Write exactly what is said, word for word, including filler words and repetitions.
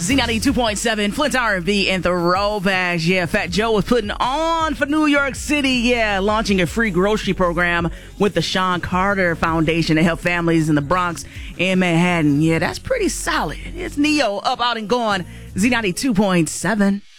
Z ninety-two point seven, Flint R and B and Throwbacks. Yeah, Fat Joe was putting on for New York City. Yeah, launching a free grocery program with the Sean Carter Foundation to help families in the Bronx and Manhattan. Yeah, that's pretty solid. It's Neo up, out, and gone. Z ninety-two point seven.